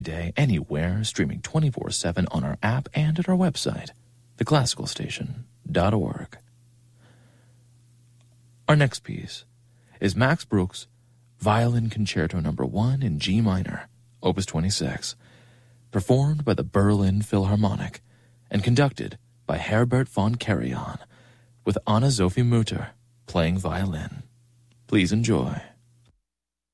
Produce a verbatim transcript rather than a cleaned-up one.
day, anywhere, streaming twenty-four seven on our app and at our website, the classical station dot org. Our next piece is Max Bruch's Violin Concerto Number one in G minor, Opus twenty-six, performed by the Berlin Philharmonic and conducted by Herbert von Karajan, with Anna-Sophie Mutter playing violin. Please enjoy.